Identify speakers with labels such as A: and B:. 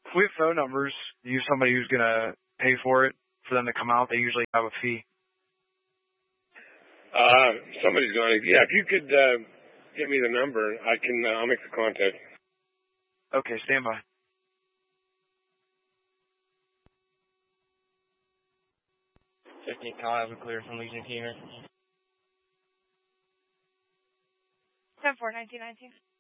A: We have phone numbers. Use somebody who's gonna pay for it for them to come out. They usually have a fee.
B: Somebody's going to. Yeah, if you could give me the number, I'll make the contact.
A: Okay, stand by.
C: Call clear from Legion Team.
D: 10-4, 1919.